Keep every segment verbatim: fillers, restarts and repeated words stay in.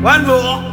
One more.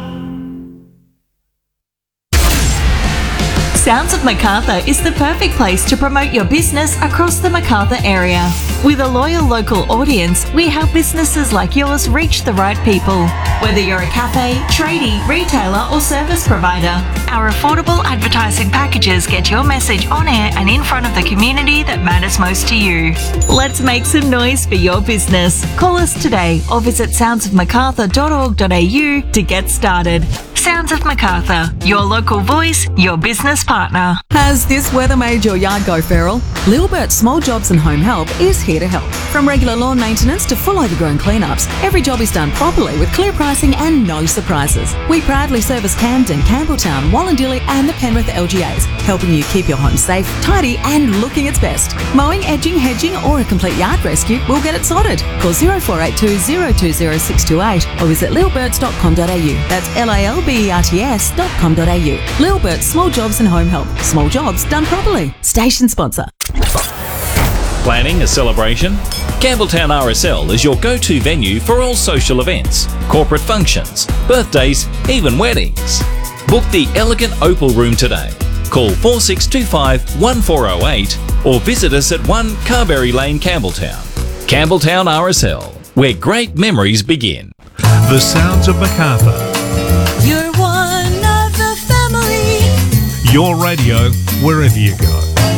Sounds of Macarthur is the perfect place to promote your business across the Macarthur area. With a loyal local audience, we help businesses like yours reach the right people. Whether you're a cafe, tradie, retailer or service provider, our affordable advertising packages get your message on air and in front of the community that matters most to you. Let's make some noise for your business. Call us today or visit sounds of macarthur dot org dot a u to get started. Sounds of Macarthur, your local voice, your business partner. Has this weather made your yard go feral? Lilbert Small Jobs and Home Help is here to help. From regular lawn maintenance to full overgrown cleanups, every job is done properly with clear pricing and no surprises. We proudly service Camden, Campbelltown, Wallandilly and the Penrith L G As, helping you keep your home safe, tidy and looking its best. Mowing, edging, hedging or a complete yard rescue, we'll get it sorted. Call zero four eight two, zero two zero six two eight or visit lilberts dot com dot a u. That's L A L B E R T S dot com dot a u. Lilbert Small Jobs and Home Help. Small jobs done properly. Station sponsor. Planning a celebration? Campbelltown R S L is your go-to venue for all social events, corporate functions, birthdays, even weddings. Book the elegant Opal Room today. Call four six two five, one four zero eight or visit us at one Carberry Lane, Campbelltown. Campbelltown R S L, where great memories begin. The sounds of Macarthur. You're one of the family. Your radio, wherever you go.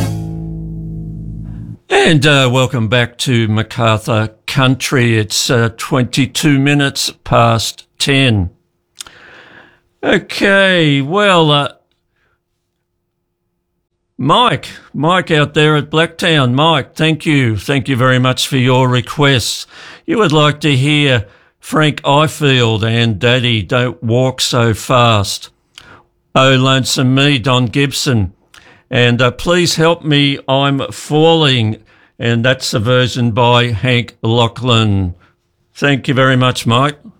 And uh, welcome back to Macarthur Country. It's uh, twenty-two minutes past ten. Okay, well, uh, Mike, Mike out there at Blacktown. Mike, thank you. Thank you very much for your requests. You would like to hear Frank Ifield and Daddy, Don't Walk So Fast. Oh, Lonesome Me, Don Gibson. And uh, Please Help Me, I'm Falling. And that's a version by Hank Lachlan. Thank you very much, Mike.